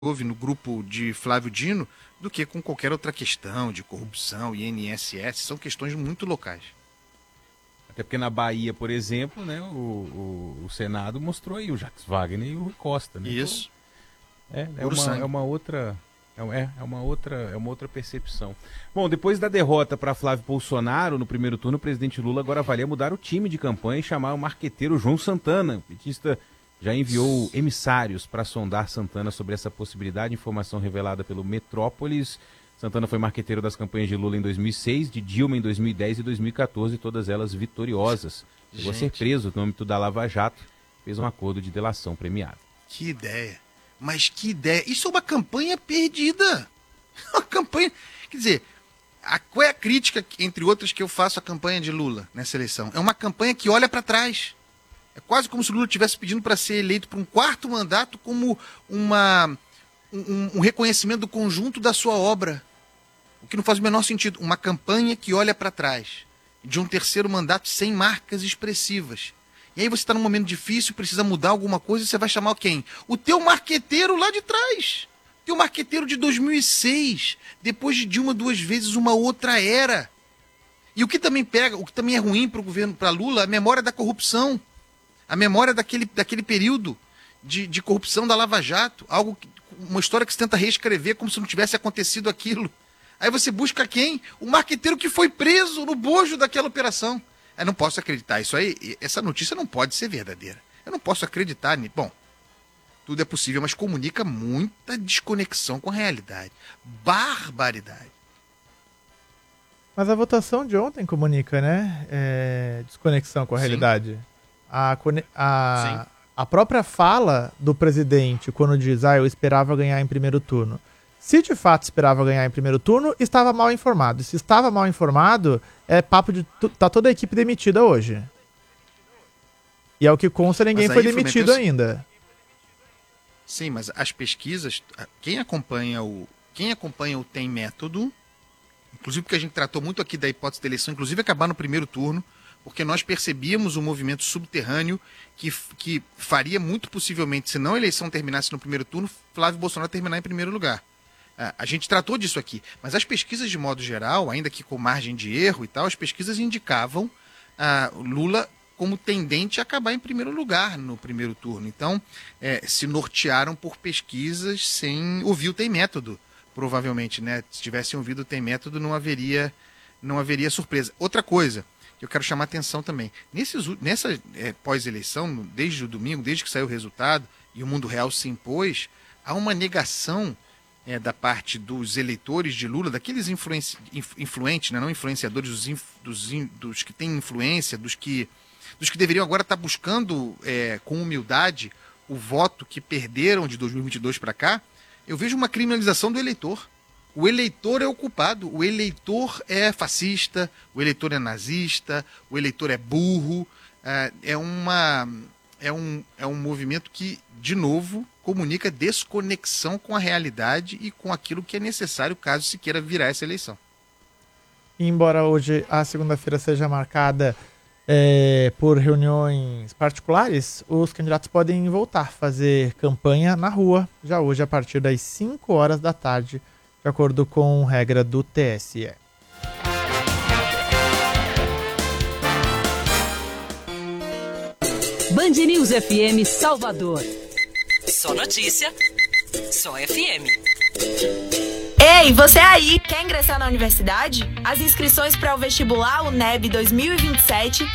houve no grupo de Flávio Dino do que com qualquer outra questão de corrupção, INSS, são questões muito locais. Até porque na Bahia, por exemplo, né, o Senado mostrou aí o Jacques Wagner e o Rui Costa. Né? Isso. Então, é uma outra percepção. Bom, depois da derrota para Flávio Bolsonaro no primeiro turno, o presidente Lula agora avalia mudar o time de campanha e chamar o marqueteiro João Santana. O petista já enviou emissários para sondar Santana sobre essa possibilidade, informação revelada pelo Metrópolis. Santana foi marqueteiro das campanhas de Lula em 2006, de Dilma em 2010 e 2014, todas elas vitoriosas. Chegou a ser preso no âmbito da Lava Jato, fez um acordo de delação premiado. Que ideia! Mas que ideia! Isso é uma campanha perdida! Uma campanha... Quer dizer, qual é a crítica, entre outras, que eu faço à campanha de Lula nessa eleição? É uma campanha que olha para trás. É quase como se o Lula estivesse pedindo para ser eleito por um quarto mandato como um reconhecimento do conjunto da sua obra. O que não faz o menor sentido. Uma campanha que olha para trás. De um terceiro mandato sem marcas expressivas. E aí você está num momento difícil, precisa mudar alguma coisa, e você vai chamar quem? O teu marqueteiro lá de trás. O teu marqueteiro de 2006. Depois de Dilma 2 vezes, uma outra era. E o que também pega, o que também é ruim para o governo, para Lula, a memória da corrupção. A memória daquele período de corrupção da Lava Jato. Uma história que se tenta reescrever como se não tivesse acontecido aquilo. Aí você busca quem? O marqueteiro que foi preso no bojo daquela operação. Eu não posso acreditar. Isso aí, essa notícia não pode ser verdadeira. Eu não posso acreditar nisso. Bom, tudo é possível, mas comunica muita desconexão com a realidade. Barbaridade. Mas a votação de ontem comunica, né? Desconexão com a realidade. A própria fala do presidente, quando diz, eu esperava ganhar em primeiro turno. Se de fato esperava ganhar em primeiro turno, estava mal informado. Se estava mal informado, é papo de... Tá toda a equipe demitida hoje. E é o que consta, ninguém foi demitido ainda. Sim, mas as pesquisas... Quem acompanha o Tem Método, inclusive porque a gente tratou muito aqui da hipótese da eleição, inclusive acabar no primeiro turno, porque nós percebíamos um movimento subterrâneo que faria muito possivelmente, se não a eleição terminasse no primeiro turno, Flávio Bolsonaro terminar em primeiro lugar. A gente tratou disso aqui, mas as pesquisas de modo geral, ainda que com margem de erro e tal, as pesquisas indicavam Lula como tendente a acabar em primeiro lugar no primeiro turno. Então, se nortearam por pesquisas sem ouvir o Tem Método, provavelmente, né? Se tivessem ouvido o Tem Método, não haveria surpresa. Outra coisa que eu quero chamar a atenção também, nessa pós-eleição, desde o domingo, desde que saiu o resultado e o mundo real se impôs, há uma negação da parte dos eleitores de Lula, daqueles influentes, né, não influenciadores, dos que têm influência, dos que deveriam agora estar buscando com humildade o voto que perderam de 2022 para cá. Eu vejo uma criminalização do eleitor. O eleitor é o culpado, o eleitor é fascista, o eleitor é nazista, o eleitor é burro. É um movimento que, de novo, comunica desconexão com a realidade e com aquilo que é necessário caso se queira virar essa eleição. Embora hoje a segunda-feira seja marcada por reuniões particulares, os candidatos podem voltar a fazer campanha na rua, já hoje a partir das 5 horas da tarde, de acordo com regra do TSE. Band News FM Salvador. Só notícia, só FM. Ei, você aí, quer ingressar na universidade? As inscrições para o vestibular UNEB 2027